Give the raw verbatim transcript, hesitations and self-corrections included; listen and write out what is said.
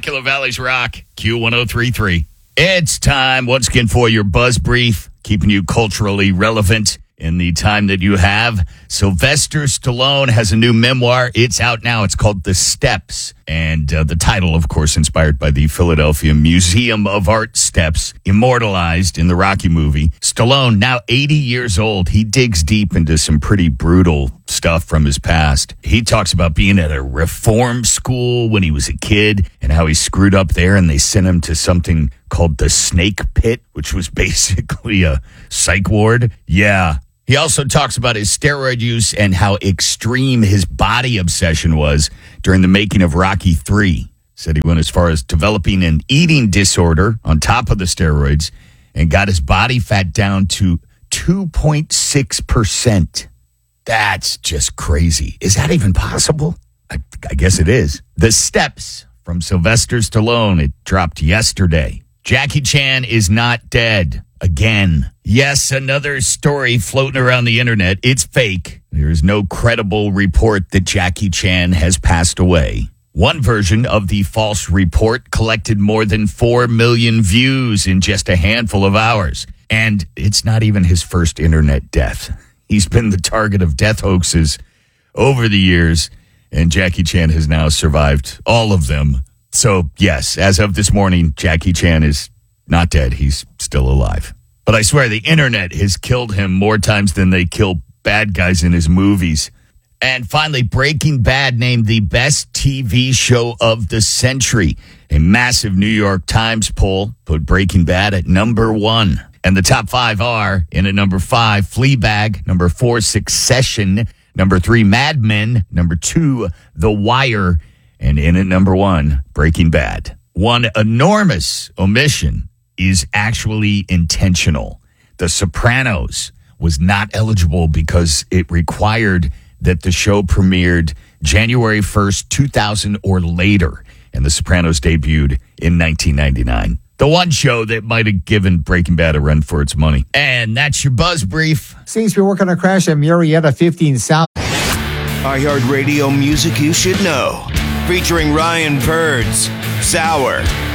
Killer Valley's Rock, Q one oh three point three. It's time once again for your Buzz Brief, keeping you culturally relevant in the time that you have. Sylvester Stallone has a new memoir. It's out now. It's called The Steps. And uh, the title, of course, inspired by the Philadelphia Museum of Art steps, immortalized in the Rocky movie. Stallone, now eighty years old, he digs deep into some pretty brutal stuff from his past. He talks about being at a reform school when he was a kid and how he screwed up there and they sent him to something called the Snake Pit, which was basically a psych ward. Yeah. He also talks about his steroid use and how extreme his body obsession was during the making of Rocky three. Said he went as far as developing an eating disorder on top of the steroids and got his body fat down to two point six percent. That's just crazy. Is that even possible? I, I guess it is. The Steps from Sylvester Stallone. It dropped yesterday. Jackie Chan is not dead. Again. Yes, another story floating around the internet. It's fake. There is no credible report that Jackie Chan has passed away. One version of the false report collected more than four million views in just a handful of hours. And it's not even his first internet death. He's been the target of death hoaxes over the years, and Jackie Chan has now survived all of them. So, yes, as of this morning, Jackie Chan is not dead. He's still alive. But I swear the internet has killed him more times than they kill bad guys in his movies. And finally, Breaking Bad named the best T V show of the century. A massive New York Times poll put Breaking Bad at number one. And the top five are, in at number five, Fleabag, number four, Succession, number three, Mad Men, number two, The Wire, and in at number one, Breaking Bad. One enormous omission is actually intentional. The Sopranos was not eligible because it required that the show premiered January first, two thousand or later, and The Sopranos debuted in nineteen ninety-nine. The one show that might have given Breaking Bad a run for its money. And that's your Buzz Brief. Seems to be working on a crash at Murrieta fifteen South. iHeartRadio music you should know. Featuring Ryan Purds, Sour,